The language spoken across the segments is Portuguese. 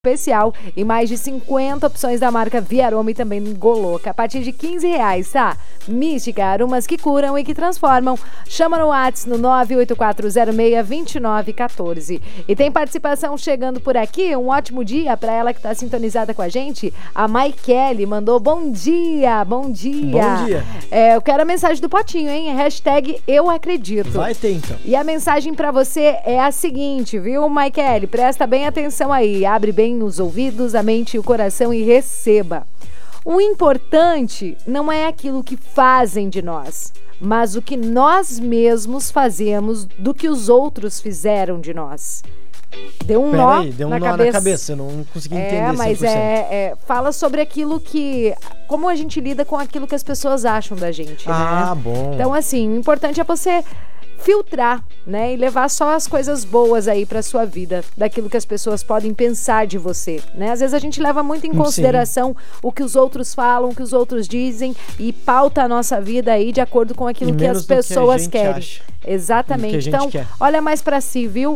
especial e mais de 50 opções da marca Via Aroma e também Goloca. A partir de R$15, tá? Mística, aromas que curam e que transformam. Chama no WhatsApp no 984062914. E tem participação chegando por aqui. Um ótimo dia para ela que tá sintonizada com a gente. A Maikele mandou bom dia, bom dia. Bom dia. Eu quero a mensagem do Potinho, hein? Hashtag eu acredito. Vai ter, então. E a mensagem para você é a seguinte, viu, Maikele? Presta bem atenção aí. Abre bem os ouvidos, a mente e o coração e receba. O importante não é aquilo que fazem de nós, mas o que nós mesmos fazemos do que os outros fizeram de nós. Deu um nó na cabeça. Eu não consegui entender 100%. Mas fala sobre aquilo que... Como a gente lida com aquilo que as pessoas acham da gente, né? Bom. Então, assim, o importante é você filtrar, né? E levar só as coisas boas aí pra sua vida, daquilo que as pessoas podem pensar de você, né? Às vezes a gente leva muito em consideração o que os outros falam, o que os outros dizem e pauta a nossa vida aí de acordo com aquilo que as pessoas querem. Acha. Exatamente. Então, olha mais pra si, viu?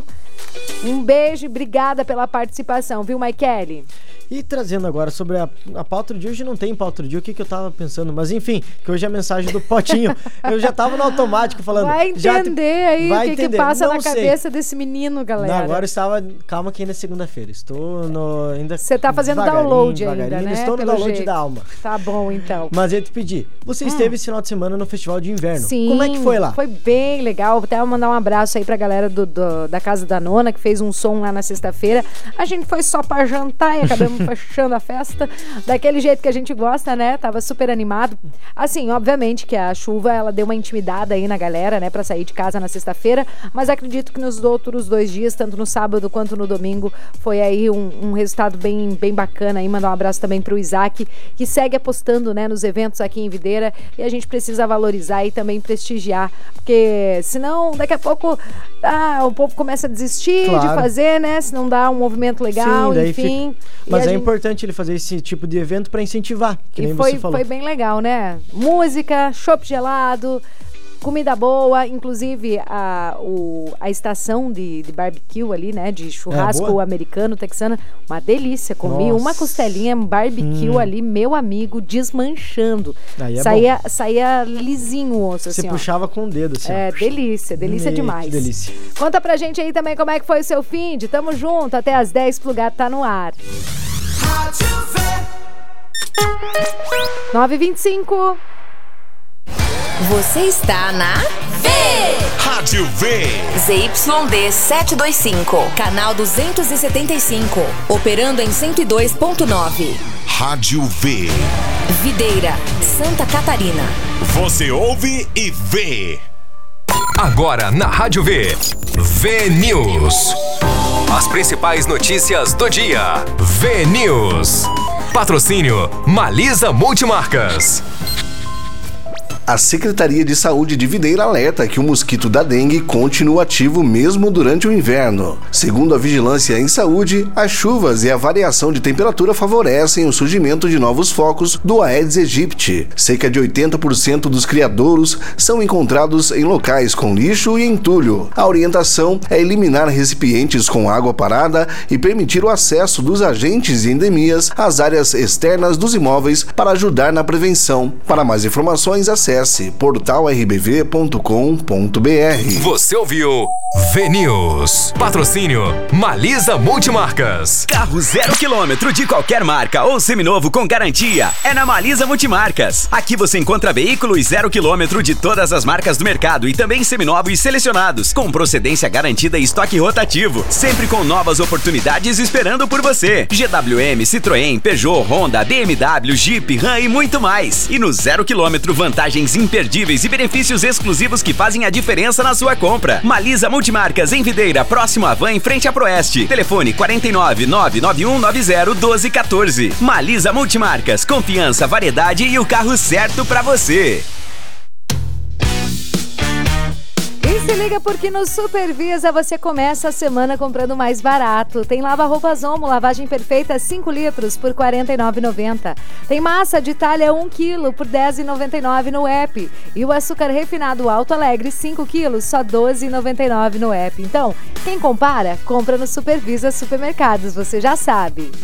Um beijo e obrigada pela participação, viu, Maikele? E trazendo agora sobre a pauta de hoje, não tem pauta de hoje, o que eu tava pensando, mas enfim, que hoje é a mensagem do Potinho, eu já tava no automático falando. Vai entender aí o que passa na cabeça desse menino, galera. Não, agora eu estava, calma que ainda é segunda-feira, estou no... ainda. Você tá fazendo download ainda, né? Estou no download da alma. Tá bom, então. Mas eu ia te pedir, você esteve esse final de semana no Festival de Inverno. Sim. Como é que foi lá? Foi bem legal, até vou mandar um abraço aí pra galera da Casa da Nona, que fez um som lá na sexta-feira. A gente foi só pra jantar e acabamos fechando a festa daquele jeito que a gente gosta, né? Tava super animado. Assim, obviamente que a chuva, ela deu uma intimidada aí na galera, né? Pra sair de casa na sexta-feira, mas acredito que nos outros 2 dias, tanto no sábado quanto no domingo, foi aí um resultado bem bacana aí. Mandar um abraço também pro Isaac, que segue apostando, né, nos eventos aqui em Videira, e a gente precisa valorizar e também prestigiar, porque senão daqui a pouco o povo começa a desistir de fazer, né? Se não dá um movimento legal. Sim, enfim. Mas é importante ele fazer esse tipo de evento para incentivar, que nem você falou. Foi bem legal, né? Música, chopp gelado, comida boa, inclusive a estação de barbecue ali, né? De churrasco americano, texano, uma delícia. Comi uma costelinha barbecue ali, meu amigo, desmanchando. Saía lisinho o osso, assim, Você puxava com o dedo, assim. Delícia demais. Que delícia. Conta pra gente aí também como é que foi o seu fim de. Tamo junto, até às 10, Plugado tá no ar. 9h25. Você está na Rádio V. ZYD 725, canal 275, operando em 102.9. Rádio V. Videira, Santa Catarina. Você ouve e vê. Agora na Rádio V. V News. As principais notícias do dia. V News. Patrocínio Malisa Multimarcas. A Secretaria de Saúde de Videira alerta que o mosquito da dengue continua ativo mesmo durante o inverno. Segundo a Vigilância em Saúde, as chuvas e a variação de temperatura favorecem o surgimento de novos focos do Aedes aegypti. Cerca de 80% dos criadouros são encontrados em locais com lixo e entulho. A orientação é eliminar recipientes com água parada e permitir o acesso dos agentes e endemias às áreas externas dos imóveis para ajudar na prevenção. Para mais informações, acesse portalrbv.com.br. Você ouviu V News. Patrocínio Malisa Multimarcas. Carro 0 km de qualquer marca ou seminovo com garantia é na Malisa Multimarcas. Aqui você encontra veículos 0 km de todas as marcas do mercado e também seminovos selecionados, com procedência garantida e estoque rotativo, sempre com novas oportunidades esperando por você. GWM, Citroën, Peugeot, Honda, BMW, Jeep, Ram e muito mais. E no 0 km, vantagens imperdíveis e benefícios exclusivos que fazem a diferença na sua compra. Malisa Multimarcas em Videira, próximo à Van, em frente à Proeste. Telefone 49 99190 1214. Malisa Multimarcas, confiança, variedade e o carro certo pra você. E se liga porque no Supervisa você começa a semana comprando mais barato. Tem lava-roupas Omo, lavagem perfeita 5 litros por R$ 49,90. Tem massa de talha 1 kg por R$ 10,99 no app. E o açúcar refinado Alto Alegre 5 kg só R$ 12,99 no app. Então, quem compara, compra no Supervisa Supermercados, você já sabe.